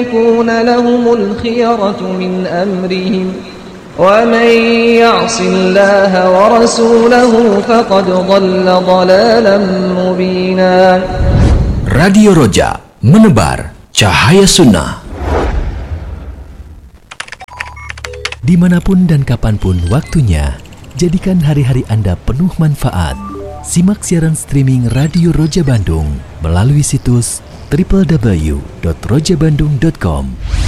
يكون لهم الخيرة من أمرهم ومن يعص الله ورسوله فقد ضل ضلالا مبينا. Radio Roja, menebar cahaya sunnah. Dimanapun dan kapanpun waktunya, jadikan hari-hari Anda penuh manfaat. Simak siaran streaming Radio Roja Bandung melalui situs www.rojabandung.com.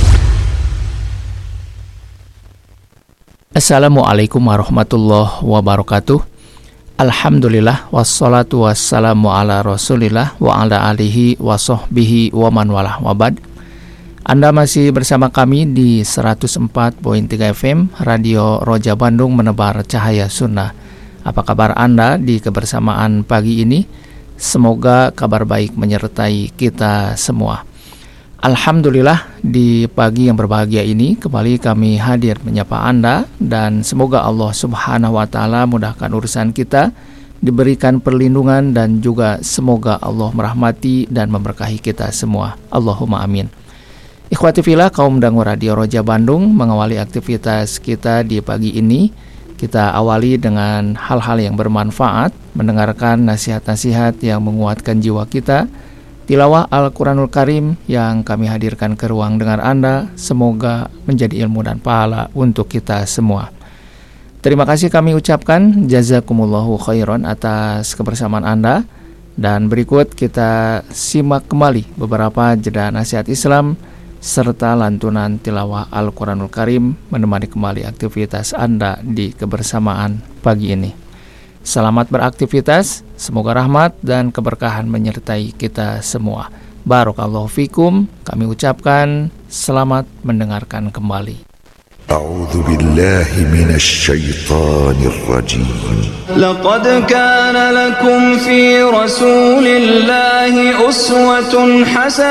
Assalamualaikum warahmatullahi wabarakatuh. Alhamdulillah wassalatu wassalamu ala rasulillah wa ala alihi wa sahbihi wa man walah wabad. Anda masih bersama kami di 104.3 FM Radio Roja Bandung menebar cahaya sunnah. Apa kabar Anda di kebersamaan pagi ini? Semoga kabar baik menyertai kita semua. Alhamdulillah di pagi yang berbahagia ini kembali kami hadir menyapa Anda dan semoga Allah Subhanahu wa taala mudahkan urusan kita, diberikan perlindungan dan juga semoga Allah merahmati dan memberkahi kita semua. Allahumma amin. Ikhwati fillah, kaum dangu Radio Roja Bandung, mengawali aktivitas kita di pagi ini. Kita awali dengan hal-hal yang bermanfaat, mendengarkan nasihat-nasihat yang menguatkan jiwa kita, tilawah Al-Quranul Karim yang kami hadirkan ke ruang dengar Anda, semoga menjadi ilmu dan pahala untuk kita semua. Terima kasih kami ucapkan, jazakumullahu khairan atas kebersamaan Anda. Dan berikut kita simak kembali beberapa jeda nasihat Islam serta lantunan tilawah Al-Quranul Karim menemani kembali aktivitas Anda di kebersamaan pagi ini. Selamat beraktivitas, semoga rahmat dan keberkahan menyertai kita semua. Barakallahu fikum, kami ucapkan selamat mendengarkan kembali. A'udzu billahi minasy syaithanir rajim. Laqad kana lakum fi Rasulillahi uswatun hasanah